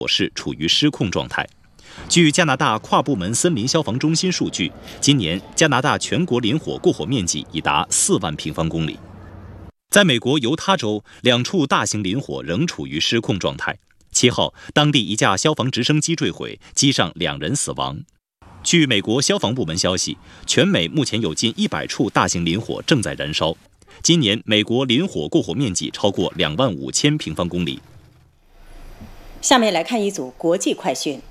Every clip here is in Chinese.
是处于失控状态。据加拿大跨部门森林消防中心数据，今年加拿大全国林火过火面积已达4万平方公里。在美国犹他州，2处大型林火仍处于失控状态。7号，当地一架消防直升机坠毁，机上2人死亡。据美国消防部门消息，全美目前有近100处大型林火正在燃烧。今年美国林火过火面积超过2万5千平方公里。 下面来看一组国际快讯。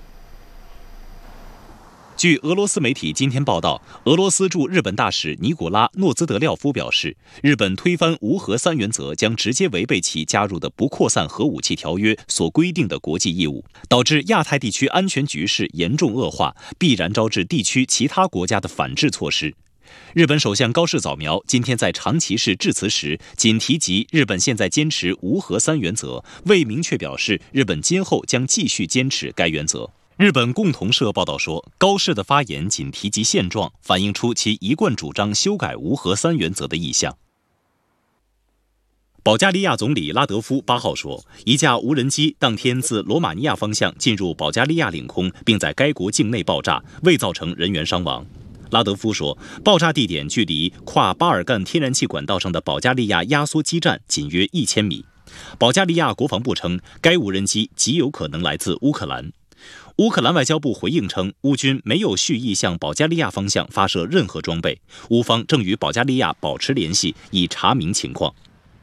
据俄罗斯媒体今天报道，俄罗斯驻日本大使尼古拉·诺兹德廖夫表示，日本推翻无核3原则将直接违背其加入的不扩散核武器条约所规定的国际义务，导致亚太地区安全局势严重恶化，必然招致地区其他国家的反制措施。日本首相高市早苗今天在长崎市致辞时，仅提及日本现在坚持无核3原则，未明确表示日本今后将继续坚持该原则。日本共同社报道说，高市的发言仅提及现状，反映出其一贯主张修改无核3原则的意向。保加利亚总理拉德夫8号说，一架无人机当天自罗马尼亚方向进入保加利亚领空，并在该国境内爆炸，未造成人员伤亡。拉德夫说，爆炸地点距离跨巴尔干天然气管道上的保加利亚压缩基站仅约1000米。保加利亚国防部称，该无人机极有可能来自乌克兰。乌克兰外交部回应称，乌军没有蓄意向保加利亚方向发射任何装备，乌方正与保加利亚保持联系，以查明情况。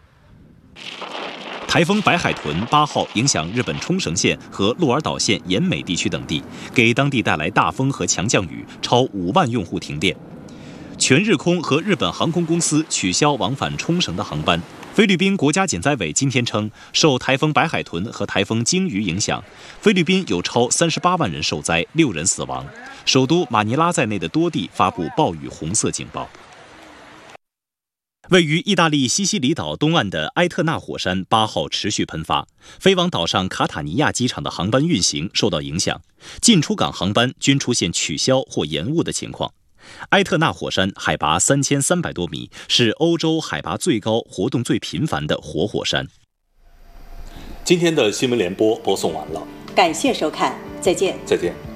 台风白海豚8号影响日本冲绳县和鹿儿岛县延美地区等地，给当地带来大风和强降雨，超5万用户停电。全日空和日本航空公司取消往返冲绳的航班。菲律宾国家减灾委今天称，受台风白海豚和台风鲸鱼影响，菲律宾有超38万人受灾，6人死亡。首都马尼拉在内的多地发布暴雨红色警报。位于意大利西西里岛东岸的埃特纳火山8号持续喷发，飞往岛上卡塔尼亚机场的航班运行受到影响，进出港航班均出现取消或延误的情况。埃特纳火山海拔3300多米，是欧洲海拔最高、活动最频繁的活火山。 今天的新闻联播播送完了， 感谢收看，再见。 再见。